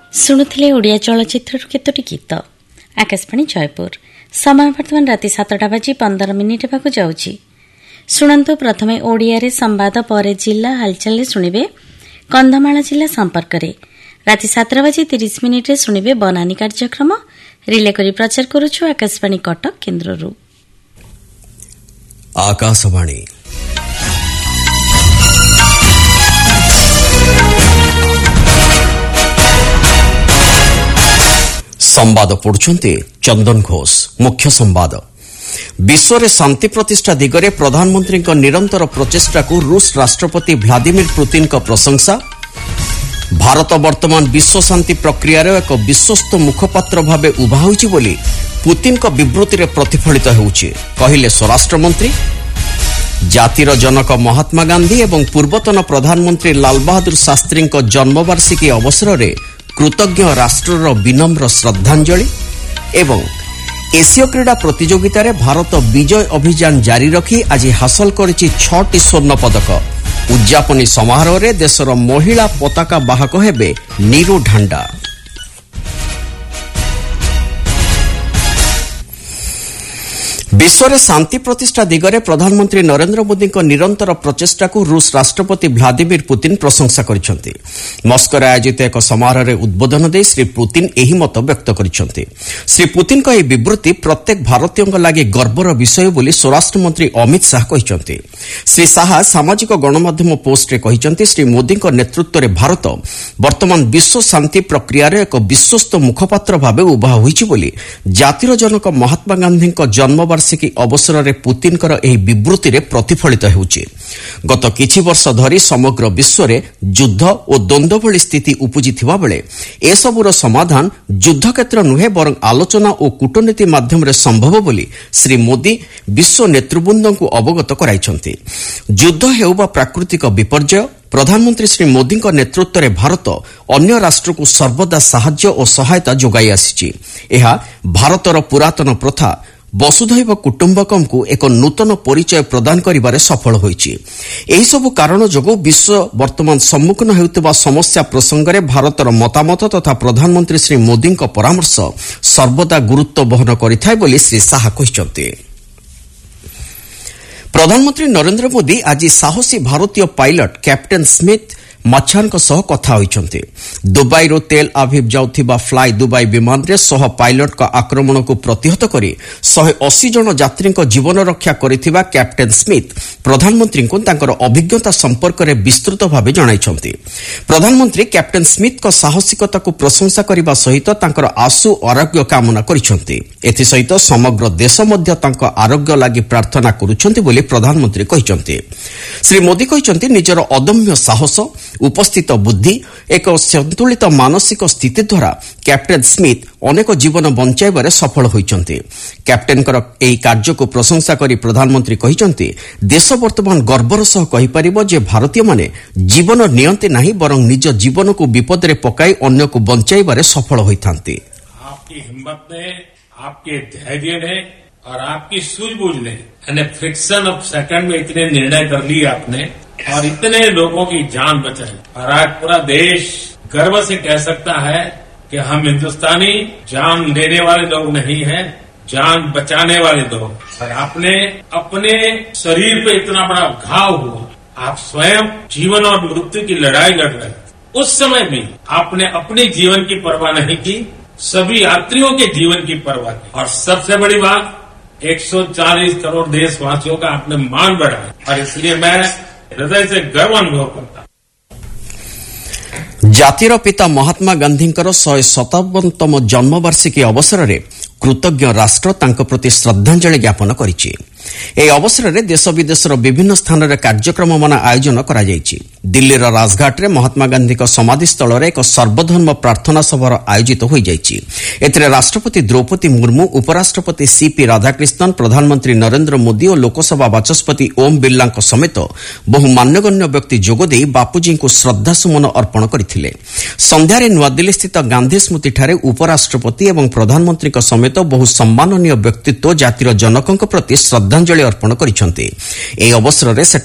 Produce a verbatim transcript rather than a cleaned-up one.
ଶୁଣୁଥିଲେ ଓଡ଼ିଆ ଚଳଚ୍ଚିତ୍ରରୁ କେତୋଟି ଗୀତ। ଆକାଶବାଣୀ ଜୟପୁର। ସମୟ ବର୍ତ୍ତମାନ ରାତି ସାତଟା ବାଜି ପନ୍ଦର ମିନିଟ୍ ହେବାକୁ ଯାଉଛି। ଶୁଣନ୍ତୁ ପ୍ରଥମେ ଓଡ଼ିଆରେ ସମ୍ବାଦ, ପରେ ଜିଲ୍ଲା ହାଲଚାଲରେ ଶୁଣିବେ କନ୍ଧମାଳ ଜିଲ୍ଲା ସମ୍ପର୍କରେ। ରାତି ସାତଟା ବାଜି ତିରିଶ ମିନିଟ୍ରେ ଶୁଣିବେ ବନାନୀ କାର୍ଯ୍ୟକ୍ରମ। ରିଲେ କରି ପ୍ରଚାର କରୁଛୁ ଆକାଶବାଣୀ କଟକ କେନ୍ଦ୍ରରୁ। ଆକାଶବାଣୀ ସମ୍ବାଦ ପଢୁଛନ୍ତି ଚନ୍ଦନ ଘୋଷ। ମୁଖ୍ୟ ସମ୍ବାଦ। ବିଶ୍ୱରେ ଶାନ୍ତି ପ୍ରତିଷ୍ଠା ଦିଗରେ ପ୍ରଧାନମନ୍ତ୍ରୀଙ୍କ ନିରନ୍ତର ପ୍ରଚେଷ୍ଟାକୁ ରୁଷ ରାଷ୍ଟ୍ରପତି ଭ୍ଲାଦିମିର ପୁତିନଙ୍କ ପ୍ରଶଂସା। ଭାରତ ବର୍ତ୍ତମାନ ବିଶ୍ୱ ଶାନ୍ତି ପ୍ରକ୍ରିୟାର ଏକ ବିଶ୍ୱସ୍ତ ମୁଖପାତ୍ର ଭାବେ ଉଭା ହୋଇଛି ବୋଲି ପୁତିନଙ୍କ ବିବୃତ୍ତିରେ ପ୍ରତିଫଳିତ ହେଉଛି, କହିଲେ ସ୍ୱରାଷ୍ଟ୍ରମନ୍ତ୍ରୀ। ଜାତିର ଜନକ ମହାତ୍ମା ଗାନ୍ଧୀ ଏବଂ ପୂର୍ବତନ ପ୍ରଧାନମନ୍ତ୍ରୀ ଲାଲବାହାଦୁର ଶାସ୍ତ୍ରୀଙ୍କ ଜନ୍ମବାର୍ଷିକୀ ଅବସରରେ କୃତଜ୍ଞ ରାଷ୍ଟ୍ରର ବିନମ୍ର ଶ୍ରଦ୍ଧାଞ୍ଜଳି। ଏବଂ ଏସୀୟ କ୍ରୀଡ଼ା ପ୍ରତିଯୋଗିତାରେ ଭାରତ ବିଜୟ ଅଭିଯାନ ଜାରି ରଖି ଆଜି ହାସଲ କରିଛି ଛଅଟି ସ୍ୱର୍ଣ୍ଣ ପଦକ। ଉଦ୍ଯାପନୀ ସମାରୋହରେ ଦେଶର ମହିଳା ପତାକା ବାହକ ହେବେ ନିରୁ ଢାଣ୍ଡା। ବିଶ୍ୱରେ ଶାନ୍ତି ପ୍ରତିଷ୍ଠା ଦିଗରେ ପ୍ରଧାନମନ୍ତ୍ରୀ ନରେନ୍ଦ୍ର ମୋଦିଙ୍କ ନିରନ୍ତର ପ୍ରଚେଷ୍ଟାକୁ ରୁଷ ରାଷ୍ଟ୍ରପତି ଭ୍ଲାଦିମିର ପୁତିନ ପ୍ରଶଂସା କରିଛନ୍ତି। ମସ୍କୋରେ ଆୟୋଜିତ ଏକ ସମାରୋହରେ ଉଦ୍ବୋଧନ ଦେଇ ଶ୍ରୀ ପୁତିନ ଏହି ମତ ବ୍ୟକ୍ତ କରିଛନ୍ତି। ଶ୍ରୀ ପୁତିନଙ୍କ ଏହି ବିବୃତ୍ତି ପ୍ରତ୍ୟେକ ଭାରତୀୟଙ୍କ ଲାଗି ଗର୍ବର ବିଷୟ ବୋଲି ସ୍ୱରାଷ୍ଟ୍ରମନ୍ତ୍ରୀ ଅମିତ ଶାହା କହିଛନ୍ତି। ଶ୍ରୀ ଶାହା ସାମାଜିକ ଗଣମାଧ୍ୟମ ପୋଷ୍ଟରେ କହିଛନ୍ତି, ଶ୍ରୀ ମୋଦିଙ୍କ ନେତୃତ୍ୱରେ ଭାରତ ବର୍ତ୍ତମାନ ବିଶ୍ୱ ଶାନ୍ତି ପ୍ରକ୍ରିୟାର ଏକ ବିଶ୍ୱସ୍ତ ମୁଖପାତ୍ର ଭାବେ ଉଭା ହୋଇଛି ବୋଲି ଜାତିର ଜନକ ମହାତ୍ମା ଗାନ୍ଧୀଙ୍କ ଜନ୍ମବାର୍ଷିକୀ ଅବସରରେ ପୁତିନଙ୍କର ଏହି ବିବୃତ୍ତିରେ ପ୍ରତିଫଳିତ ହେଉଛି। ଗତ କିଛି ବର୍ଷ ଧରି ସମଗ୍ର ବିଶ୍ୱରେ ଯୁଦ୍ଧ ଓ ଦ୍ୱନ୍ଦ୍ୱ ଭଳି ସ୍ଥିତି ଉପୁଜିଥିବା ବେଳେ ଏସବୁର ସମାଧାନ ଯୁଦ୍ଧକ୍ଷେତ୍ର ନୁହେଁ ବରଂ ଆଲୋଚନା ଓ କୂଟନୀତି ମାଧ୍ୟମରେ ସମ୍ଭବ ବୋଲି ଶ୍ରୀ ମୋଦି ବିଶ୍ୱ ନେତୃବୃନ୍ଦଙ୍କୁ ଅବଗତ କରାଇଛନ୍ତି। ଯୁଦ୍ଧ ହେଉ ବା ପ୍ରାକୃତିକ ବିପର୍ଯ୍ୟୟ, ପ୍ରଧାନମନ୍ତ୍ରୀ ଶ୍ରୀ ମୋଦିଙ୍କ ନେତୃତ୍ୱରେ ଭାରତ ଅନ୍ୟ ରାଷ୍ଟ୍ରକୁ ସର୍ବଦା ସାହାଯ୍ୟ ଓ ସହାୟତା ଯୋଗାଇ ଆସିଛି। ଏହା ଭାରତର ପୁରାତନ ପ୍ରଥା ବସୁଧୈବ କୁଟୁମ୍ବକମକୁ ଏକ ନୂତନ ପରିଚୟ ପ୍ରଦାନ କରିବାରେ ସଫଳ ହୋଇଛି। ଏହିସବୁ କାରଣ ଯୋଗୁଁ ବିଶ୍ୱ ବର୍ତ୍ତମାନ ସମ୍ମୁଖୀନ ହେଉଥିବା ସମସ୍ୟା ପ୍ରସଙ୍ଗରେ ଭାରତର ମତାମତ ତଥା ପ୍ରଧାନମନ୍ତ୍ରୀ ଶ୍ରୀ ମୋଦିଙ୍କ ପରାମର୍ଶ ସର୍ବଦା ଗୁରୁତ୍ୱ ବହନ କରିଥାଏ ବୋଲି ଶ୍ରୀ ଶାହା କହିଛନ୍ତି। ପ୍ରଧାନମନ୍ତ୍ରୀ ନରେନ୍ଦ୍ର ମୋଦି ଆଜି ସାହସୀ ଭାରତୀୟ ପାଇଲଟ କ୍ୟାପ୍ଟେନ୍ ସ୍ମିଥ୍ ମାଛାଙ୍କ ସହ କଥା ହୋଇଛନ୍ତି। ଦୁବାଇରୁ ତେଲ ଆଭିଭ ଯାଉଥିବା ଫ୍ଲାଇ ଦୁବାଇ ବିମାନରେ ସହ ପାଇଲଟଙ୍କ ଆକ୍ରମଣକୁ ପ୍ରତିହତ କରି ଶହେ ଅଶୀ ଜଣ ଯାତ୍ରୀଙ୍କ ଜୀବନ ରକ୍ଷା କରିଥିବା କ୍ୟାପ୍ଟେନ୍ ସ୍ମିଥ୍ ପ୍ରଧାନମନ୍ତ୍ରୀଙ୍କୁ ତାଙ୍କର ଅଭିଜ୍ଞତା ସମ୍ପର୍କରେ ବିସ୍ତୃତ ଭାବେ ଜଣାଇଛନ୍ତି। ପ୍ରଧାନମନ୍ତ୍ରୀ କ୍ୟାପ୍ଟେନ୍ ସ୍ମିଥ୍ଙ୍କ ସାହସିକତାକୁ ପ୍ରଶଂସା କରିବା ସହିତ ତାଙ୍କର ଆଶୁ ଆରୋଗ୍ୟ କାମନା କରିଛନ୍ତି। ଏଥିସହିତ ସମଗ୍ର ଦେଶ ମଧ୍ୟ ତାଙ୍କ ଆରୋଗ୍ୟ ଲାଗି ପ୍ରାର୍ଥନା କରୁଛନ୍ତି ବୋଲି ପ୍ରଧାନମନ୍ତ୍ରୀ କହିଛନ୍ତି। ଶ୍ରୀ ମୋଦି କହିଛନ୍ତି, ନିଜର ଅଦମ୍ୟ ସାହସ, ଉପସ୍ଥିତ ବୁଦ୍ଧି, ଏକ ସନ୍ତୁଳିତ ମାନସିକ ସ୍ଥିତି ଦ୍ୱାରା କ୍ୟାପ୍ଟେନ୍ ସ୍ମିଥ୍ ଅନେକ ଜୀବନ ବଞ୍ଚାଇବାରେ ସଫଳ ହୋଇଛନ୍ତି। କ୍ୟାପ୍ଟେନ୍ଙ୍କର ଏହି କାର୍ଯ୍ୟକୁ ପ୍ରଶଂସା କରି ପ୍ରଧାନମନ୍ତ୍ରୀ କହିଛନ୍ତି, ଦେଶ ବର୍ତ୍ତମାନ ଗର୍ବର ସହ କହିପାରିବ ଯେ ଭାରତୀୟମାନେ ଜୀବନ ନିଅନ୍ତି ନାହିଁ ବରଂ ନିଜ ଜୀବନକୁ ବିପଦରେ ପକାଇ ଅନ୍ୟକୁ ବଞ୍ଚାଇବାରେ ସଫଳ ହୋଇଥାନ୍ତି। और आपकी सूझबूझ ने यानी फ्रिक्शन ऑफ सेकंड में इतने निर्णय कर लिए आपने और इतने लोगों की जान बचाई और आज पूरा देश गर्व से कह सकता है कि हम हिंदुस्तानी जान लेने वाले लोग नहीं हैं, जान बचाने वाले लोग। और आपने अपने शरीर पे इतना बड़ा घाव हुआ, आप स्वयं जीवन और मृत्यु की लड़ाई लड़ रहे, उस समय भी आपने अपने जीवन की परवाह नहीं की, सभी यात्रियों के जीवन की परवाह की। और सबसे बड़ी बात, एक सौ चालीस करोड़ देशवासियों का आपने मान बढ़ाया और इसलिए मैं हृदय से गर्व अनुभव करता हूं। ଜାତିର ପିତା ମହାତ୍ମା ଗାନ୍ଧୀଙ୍କର ଶହେ ସତାବନତମ ଜନ୍ମବାର୍ଷିକୀ ଅବସରରେ କୃତଜ୍ଞ ରାଷ୍ଟ୍ର ତାଙ୍କ ପ୍ରତି ଶ୍ରଦ୍ଧାଞ୍ଜଳି ଜ୍ଞାପନ କରିଛି। ଏହି ଅବସରରେ ଦେଶ ବିଦେଶର ବିଭିନ୍ନ ସ୍ଥାନରେ କାର୍ଯ୍ୟକ୍ରମମାନ ଆୟୋଜନ କରାଯାଇଛି। ଦିଲ୍ଲୀର ରାଜଘାଟରେ ମହାତ୍ମା ଗାନ୍ଧୀଙ୍କ ସମାଧିସ୍ଥଳରେ ଏକ ସର୍ବଧର୍ମ ପ୍ରାର୍ଥନା ସଭାର ଆୟୋଜିତ ହୋଇଯାଇଛି। ଏଥିରେ ରାଷ୍ଟ୍ରପତି ଦ୍ରୌପଦୀ ମୁର୍ମୁ, ଉପରାଷ୍ଟ୍ରପତି ସିପି ରାଧାକ୍ରିଷ୍ଣନ, ପ୍ରଧାନମନ୍ତ୍ରୀ ନରେନ୍ଦ୍ର ମୋଦି ଓ ଲୋକସଭା ବାଚସ୍ପତି ଓମ୍ ବିର୍ଲାଙ୍କ ସମେତ ବହୁ ମାନ୍ୟଗଣ୍ୟ ବ୍ୟକ୍ତି ଯୋଗଦେଇ ବାପୁଜୀଙ୍କୁ ଶ୍ରଦ୍ଧାସୁମନ ଅର୍ପଣ କରିଥିଲେ। ସନ୍ଧ୍ୟାରେ ନୂଆଦିଲ୍ଲୀସ୍ଥିତ ଗାନ୍ଧୀ ସ୍ମୃତିଠାରେ ଉପରାଷ୍ଟ୍ରପତି ଏବଂ ପ୍ରଧାନମନ୍ତ୍ରୀଙ୍କ ସମେତ ବହୁ ସମ୍ମାନନୀୟ ବ୍ୟକ୍ତିତ୍ୱ ଜାତିର ଜନକଙ୍କ ପ୍ରତି ଶ୍ରଦ୍ଧାଞ୍ଜଳି ଅର୍ପଣ କରିଛନ୍ତି। ଏହି ଅବସରରେ